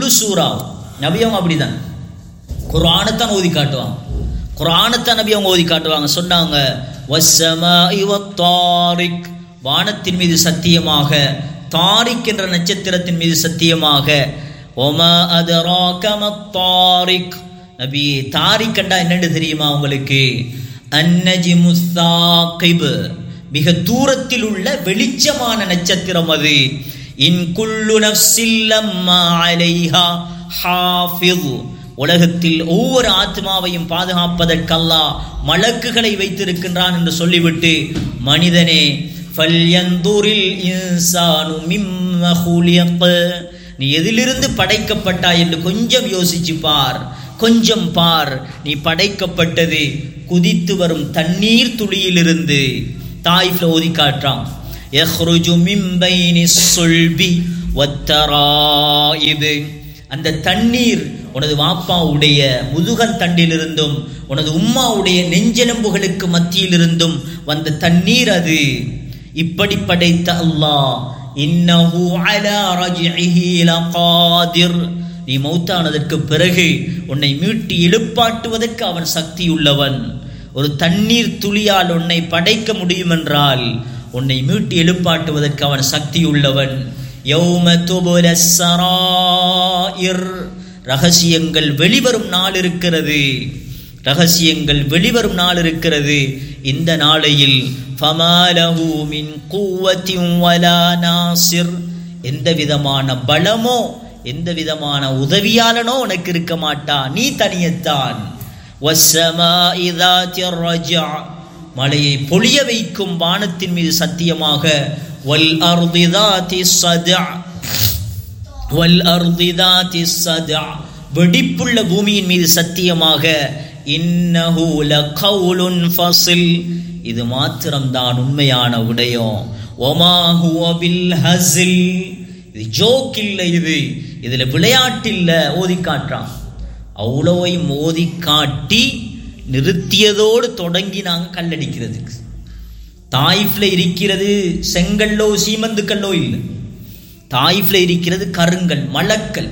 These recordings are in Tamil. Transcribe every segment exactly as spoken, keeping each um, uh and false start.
முழு சூரா நபி அவங்க அப்படிதான் குர்ஆனைத்தான் ஓதி காட்டுவாங்க. குர்ஆனைத்தான் நபி அவங்க ஓதி காட்டுவாங்க. சொன்னாங்க வஸ்ஸமாஇ வத்தாரிக், வானத்தின் மீது சத்தியமாக, தாரிக் என்ற நட்சத்திரத்தின் மீது சத்தியமாக, ஒமா அதராக மத்தாரிக், நபி தாரிக் கண்டா என்னன்னு தெரியுமா உங்களுக்கு? அன்னஜ்மு ஸாகிப், மிக தூரத்தில் உள்ள வெளிச்சமான நட்சத்திரம் அது. இன் குல்லு நஃப்ஸில் லம்மா அலைஹா ஹாஃபிஸ், உலகத்தில் ஒவ்வொரு ஆத்மாவையும் பாதுகாப்பதற்கு அல்லாஹ் மலக்குகளை வைத்திருக்கின்றான் என்று சொல்லிவிட்டு, மனிதனே ஃபல்யந்துரில் இன்சானு மிம்ம குலிக, நீ எதிலிருந்து படைக்கப்பட்டாய் என்று கொஞ்சம் யோசிச்சு பார், கொஞ்சம் பார். நீ படைக்கப்பட்டது குதித்து வரும் தண்ணீர் துளியிலிருந்து. தாயிஃப்ல ஓதி காட்டுறான், யஹ்ருஜு மின் பைனிஸ் சுல்பி வத்தராயிப், அந்த தண்ணீர் உனது வாப்பாவுடைய முதுகன் தண்டிலிருந்தும் உனது உம்மாவுடைய நெஞ்செலும்புகளுக்கு மத்தியிலிருந்தும் வந்த தண்ணீர் அது. இப்படி படைத்த அல்லாஹ் இன்னஹு அலா ரஜ்இஹி லகாதிர், நீ மௌத்தானதற்கு பிறகு உன்னை மீட்டு எழுப்பாட்டுவதற்கு அவன் சக்தியுள்ளவன். ஒரு தண்ணீர் துளியால் உன்னை படைக்க முடியும் என்றால் உன்னை மீட்டு எழுப்பாட்டுவதற்கு அவன் சக்தியுள்ளவன். யௌம துபுலஸ் ஸராயிர், ரகசியங்கள் வெளிவரும் நாள் இருக்கிறது, ரகசியங்கள் வெளிவரும் நாள் இருக்கிறது. இந்த நாளையில் ஃபமாலஹு மின் குவத்தின் வலா நாசிர், எந்த விதமான பலமோ எந்த விதமான உதவியாளனோ உனக்கு இருக்க மாட்டா, நீ தனியத்தான். வஸ்ஸமாஇ ذاتிர் ரஜா, மழையை பொழிய வைக்கும் வானத்தின் மீது சத்தியமாக. வல் அர்தி ذاتிஸ் ஸதா, வல் அர்தி ذاتிஸ் ஸதா, வெடிப்புள்ள பூமியின் மீது சத்தியமாக. இன்னஹு லகவுலுன் ஃபஸில், இது மாத்திரம்தான் உண்மையான விடயம். வமா ஹுவ பில் ஹஸில், இது ஜோக் இல்லை, இது இதுல விளையாட்டு இல்லை. ஓதி காட்டுறான். அவ்வளவையும் ஓதி காட்டி நிறுத்தியதோடு தொடங்கி நாங்கள் கல்லடிக்கிறதுக்கு. தாயிஃப்ல இருக்கிறது செங்கல்லோ சீமந்து கல்லோ இல்லை, தாயிஃப்ல இருக்கிறது கருங்கல், மலக்கல்.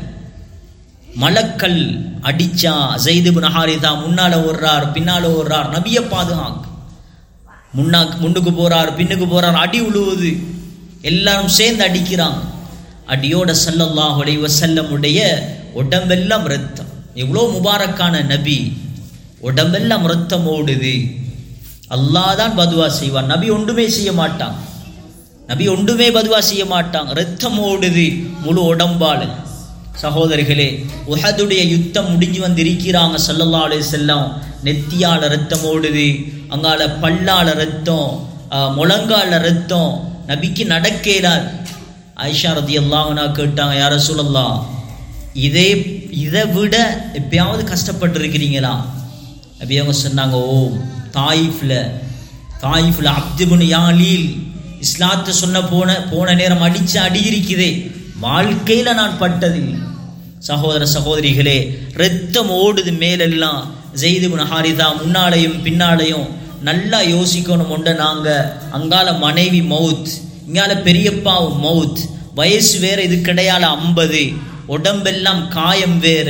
மலக்கல் அடிச்சா ஸைத் இப்னு ஹாரிஸா முன்னால ஓடுறார், பின்னால ஓடுறார், நபியை பாதுகாக்க. முன்னா முன்னுக்கு போறார், பின்னுக்கு போறார், அடி உழுவுது, எல்லாரும் சேர்ந்து அடிக்கிறாங்க. அடியோட ஸல்லல்லாஹு அலைஹி வஸல்லம் உடைய உடம்பெல்லாம் ரத்தம். எவ்வளோ முபாரக்கான நபி, உடம்பெல்லாம் ரத்தம் ஓடுது. அல்லாஹ் தான் பதுவா செய்வான், நபி ஒன்றுமே செய்ய மாட்டான், நபி ஒன்றுமே பதுவா செய்ய மாட்டாங்க. ரத்தம் ஓடுது முழு உடம்பால. சகோதரிகளே, உஹதுடைய யுத்தம் முடிஞ்சு வந்து இருக்கிறாங்க. ஸல்லல்லாஹு அலைஹி வஸல்லம் நெத்தியால ரத்தம் ஓடுது, அங்கால பல்லால ரத்தம், முழங்கால ரத்தம். நபிக்கு நடக்கலாது. ஆயிஷா ரலியல்லாஹு அன்ஹா கேட்டாங்க, யா ரசூலல்லாஹ், இதே இதை விட எப்பயாவது கஷ்டப்பட்டு இருக்கிறீங்களா? நபி அவங்க சொன்னாங்க, ஓ தாயிஃப்ல தாயிஃப்ல அப்து இப்னு யாலீல் இஸ்லாத்தை சொன்ன போன போன நேரம் அடிச்சு அடி இருக்குதே, வாழ்க்கையில நான் பட்டதில்லை. சகோதர சகோதரிகளே, ரத்தம் ஓடுது மேலெல்லாம். ஸைத் இப்னு ஹாரிஸா முன்னாலையும் பின்னாலையும் நல்லா யோசிக்கணும். உண்ட நாங்க அங்கால மனைவி மவுத், இங்கால பெரியப்பாவும் மவுத், வயசு வேற, இது கிடையால ஐம்பது, உடம்பெல்லாம் காயம் வேற.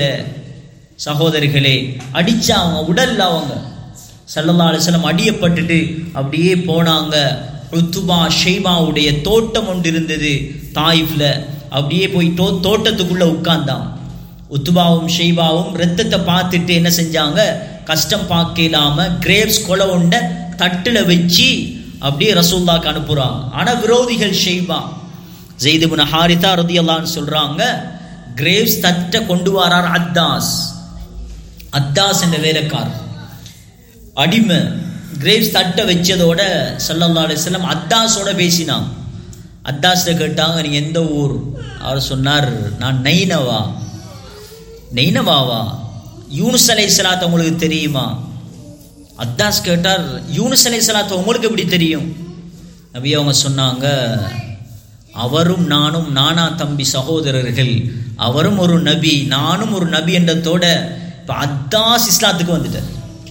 சகோதரிகளே, அடிச்சா அவங்க உடல்ல அவங்க ஸல்லல்லாஹு அலைஹி வஸல்லம் அடியப்பட்டுட்டு அப்படியே போனாங்க. உத்துபா ஷைபாவுடைய தோட்டம் ஒன்று இருந்தது தாயிஃப்ல. அப்படியே போய் தோ தோட்டத்துக்குள்ள உட்கார்ந்தான். உத்துபாவும் ஷைபாவும் ரத்தத்தை பார்த்துட்டு என்ன செஞ்சாங்க, கஷ்டம் பார்க்க இல்லாம கிரேப்ஸ் கொலை உண்ட தட்டுல வச்சு அப்படியே ரசூலுல்லாஹ்க்கு அனுப்புறாங்க. ஆனா விரோதிகள் ஷைபா, ஸைத் இப்னு ஹாரிஸா ரலியல்லாஹு அன்ஹு சொல்றாங்க, கிரேப்ஸ் தட்டை கொண்டு வரார் அத்தாஸ். அத்தாஸ் என்ற வேலைக்காரர் அடிமை. கிரேப்ஸ் தட்டை வச்சதோட ஸல்லல்லாஹு அலைஹி வஸல்லம் அத்தாஸோட பேசினாங்க. அத்தாஸ்ட கேட்டாங்க, நீங்க எந்த ஊர்? அவர் சொன்னார், நான் நைனவா. நைனவாவா? யூனுஸ் அலைஹிஸ்ஸலாத்து உங்களுக்கு தெரியுமா? அத்தாஸ் கேட்டார், யூனுஸ் அலைஹிஸ்ஸலாத்து உங்களுக்கு எப்படி தெரியும்? நபி அவங்க சொன்னாங்க, அவரும் நானும் நானா தம்பி சகோதரர்கள், அவரும் ஒரு நபி நானும் ஒரு நபி என்றதோட இப்ப அத்தாஸ் இஸ்லாத்துக்கு வந்துட்டார்.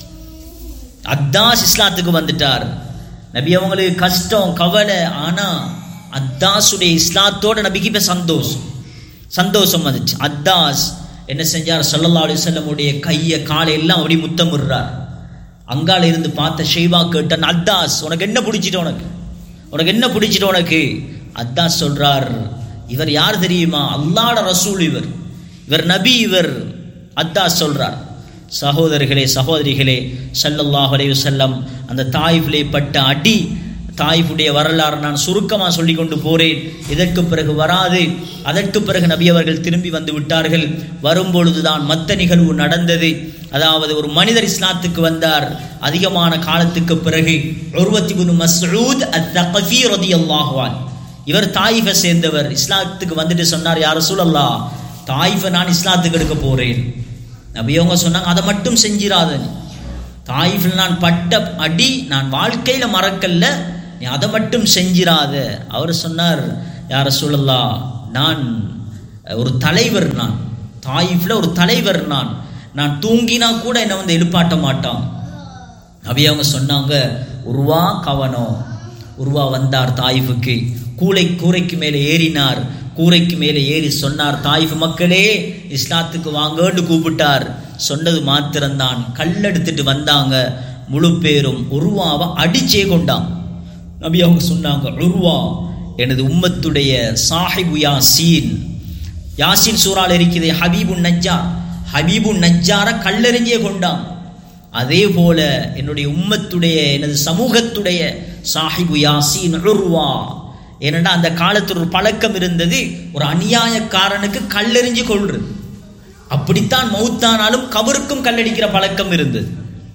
அத்தாஸ் இஸ்லாத்துக்கு வந்துட்டார். நபி அவங்களுக்கு கஷ்டம் கவலை, ஆனா அத்தாசுடைய இஸ்லாத்தோட நபிக்கு இப்ப சந்தோஷம். சந்தோஷம் வந்துச்சு. அத்தாஸ் என்ன செஞ்சார், ஸல்லல்லாஹு அலைஹி வஸல்லம் உடைய கையை காலை எல்லாம் அப்படி முத்தமிடுறார். அங்கால இருந்து பார்த்த ஷைபா கேட்டான், அத்தாஸ் உனக்கு என்ன பிடிச்சிட்டு உனக்கு உனக்கு என்ன பிடிச்சிட்டு உனக்கு அத்தாஸ் சொல்றார், இவர் யார் தெரியுமா, அல்லாஹ்வுடைய ரசூல், இவர் இவர் நபி, இவர். அத்தாஸ் சொல்றார். சகோதரர்களே சகோதரிகளே, ஸல்லல்லாஹு அலைஹி வஸல்லம் அந்த தாயிஃபிலே பட்ட அடி, தாயிஃபுடைய வரலாறு நான் சுருக்கமாக சொல்லி கொண்டு போறேன், இதற்கு பிறகு வராது. அதற்கு பிறகு நபி அவர்கள் திரும்பி வந்து விட்டார்கள். வரும்பொழுதுதான் மற்ற நிகழ்வு நடந்தது. அதாவது ஒரு மனிதர் இஸ்லாத்துக்கு வந்தார் அதிகமான காலத்துக்கு பிறகு. உர்வத் இப்னு மஸ்ஊத் அத்-தகஃபி ரலியல்லாஹு அன்ஹு, இவர் தாயிஃபை சேர்ந்தவர். இஸ்லாத்துக்கு வந்துட்டு சொன்னார், யா ரசூலல்லாஹ், தாயிஃபை நான் இஸ்லாத்துக்கு எடுக்க போறேன். நபி அவங்க சொன்னாங்க, அதை மட்டும் செஞ்சிராத, தாயிஃபில் நான் பட்ட அடி நான் வாழ்க்கையில மறக்கல்ல, நீ அதை மட்டும் செஞ்சிராத. அவர் சொன்னார், யா ரசூலல்லாஹ், நான் ஒரு தலைவர், நான் தாயிஃப்ல ஒரு தலைவர், நான் நான் தூங்கினா கூட என்னை வந்து எழுப்பாட்ட மாட்டான். நபி அவங்க சொன்னாங்க, உருவா கவனம். உருவா வந்தார் தாயிஃபுக்கு, கூளை கூரைக்கு மேலே ஏறினார். கூரைக்கு மேலே ஏறி சொன்னார், தாயிஃப் மக்களே இஸ்லாத்துக்கு வாங்கன்னு கூப்பிட்டார். சொன்னது மாத்திரம்தான், கல்லெடுத்துட்டு வந்தாங்க. முழு பேரும் உருவாவை அடிச்சே கொண்டாங்க. நபி அவங்க சொன்னாங்க, உருவா எனது உம்மத்துடைய சாஹிபு யாசீன். யாசீன் சூறால் இருக்கிறது ஹபீபு நஜ்ஜார், ஹபீபு நஜ்ஜார கல்லெறிஞ்சே கொண்டாங்க. அதே போல என்னுடைய உம்மத்துடைய எனது சமூகத்துடைய சாஹிபு யாசீன் உருவா. ஏனென்றா அந்த காலத்தில் ஒரு பழக்கம் இருந்தது, ஒரு அநியாயக்காரனுக்கு கல்லெறிஞ்சு கொள்றது. அப்படித்தான் மௌத்தானாலும் கபருக்கும் கல்லடிக்கிற பழக்கம் இருந்தது.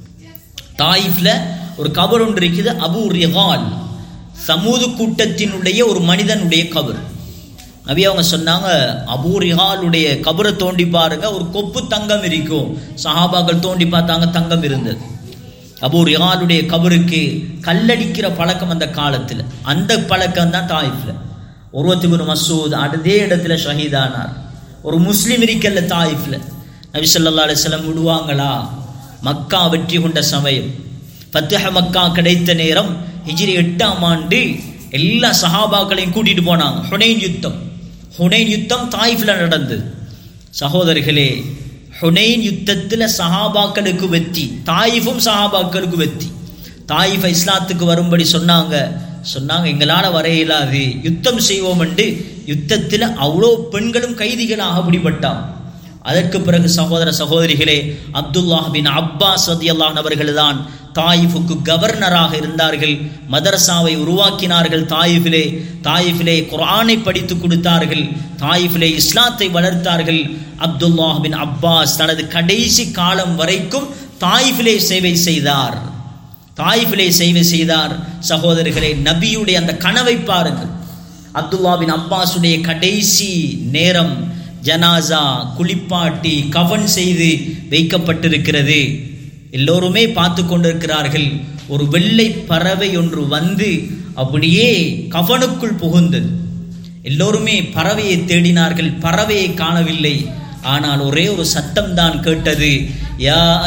தாயிஃப்ல ஒரு கபர் ஒன்று இருக்குது, அபூ ரிகால், சமூது கூட்டத்தினுடைய ஒரு மனிதனுடைய கபர். நபி அவங்க சொன்னாங்க, அபூ ரிகாலுடைய கபரை தோண்டி பாருங்க, ஒரு கொப்பு தங்கம் இருக்கும். சஹாபாக்கள் தோண்டி பார்த்தாங்க, தங்கம் இருந்தது. அபூ ரிகாலுடைய கபருக்கு கல்லடிக்கிற பழக்கம் அந்த காலத்தில், அந்த பழக்கம் தான் தாயிஃப்ல. உர்வத் இப்னு மஸ்ஊத் அதே இடத்துல ஷஹீதானார். ஒரு முஸ்லிம் இருக்கல்ல தாயிஃப்ல. நபி ஸல்லல்லாஹு அலைஹி வஸல்லம் விடுவாங்களா? மக்கா வெற்றி கொண்ட சமயம், ஃபத்ஹ மக்கா கிடைத்த நேரம், ஹிஜ்ரி எட்டாம் ஆண்டு எல்லா சஹாபாக்களையும் கூட்டிட்டு போனாங்க. ஹுனைன் யுத்தம் ஹுனைன் யுத்தம் தாயிஃப்ல நடந்தது. சகோதரர்களே, ஹுனைன் யுத்தத்தில் சஹாபாக்களுக்கு வெற்றி, தாயிஃபும் சஹாபாக்களுக்கு வெற்றி. தாயிஃபை இஸ்லாத்துக்கு வரும்படி சொன்னாங்க. சொன்னாங்க, எங்களால் வர இயலாது, யுத்தம் செய்வோம் என்று. யுத்தத்தில் அவ்வளோ பெண்களும் கைதிகளாக பிடிபட்டான். அதற்கு பிறகு சகோதர சகோதரிகளே, அப்துல்லாஹ் பின் அப்பாஸ் ரலியல்லாஹு அன்ஹு அவர்கள் தான் தாயிஃபுக்கு கவர்னராக இருந்தார்கள். மதரசாவை உருவாக்கினார்கள் தாயிஃபிலே. தாயிஃபிலே குர்ஆனை படித்து கொடுத்தார்கள். தாயிஃபிலே இஸ்லாத்தை வளர்த்தார்கள். அப்துல்லாஹ் பின் அப்பாஸ் தனது கடைசி காலம் வரைக்கும் தாயிஃபிலே சேவை செய்தார். தாயிஃபிலே சேவை செய்தார். சகோதரர்களே, நபியுடைய அந்த கனவை பாருங்கள். அப்துல்லா பின் அப்பாஸுடைய கடைசி நேரம், ஜனாசா குளிப்பாட்டி கஃன் செய்து வைக்கப்பட்டிருக்கிறது. எல்லோருமே பார்த்து கொண்டிருக்கிறார்கள். ஒரு வெள்ளை பறவை ஒன்று வந்து அப்படியே கஃனுக்குள் புகுந்தது. எல்லோருமே பறவையை தேடினார்கள், பறவையை காணவில்லை. ஆனால் ஒரே ஒரு சத்தம் தான் கேட்டது, யா